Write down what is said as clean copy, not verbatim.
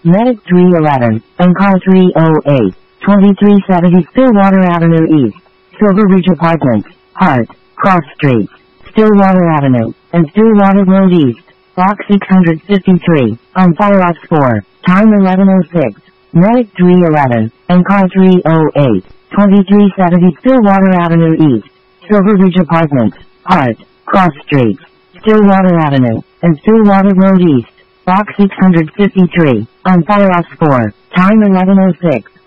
Medic 311, and car 308, 2370 Stillwater Avenue East, Silver Ridge Apartments, Hart, Cross Streets, Stillwater Avenue, and Stillwater Road East, Block 653, on Fire Ops 4, time 11:06. Medic 311, and car 308, 2370 Stillwater Avenue East, Silver Ridge Apartments, Hart, Cross Streets, Stillwater Avenue, and Stillwater Road East, Block 653, on Fire Ops 4, time 11:06.